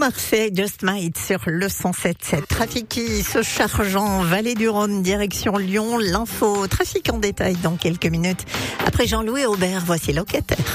Marseille, Just Might sur le 107.7. Trafic qui se charge en Vallée du Rhône, direction Lyon. L'info trafic en détail dans quelques minutes. Après Jean-Louis Aubert, voici Locataire.